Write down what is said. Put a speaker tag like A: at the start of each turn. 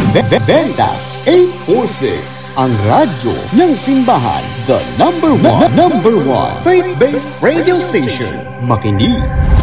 A: Veritas 846, ang radyo ng simbahan, the number one faith-based radio station. Makinig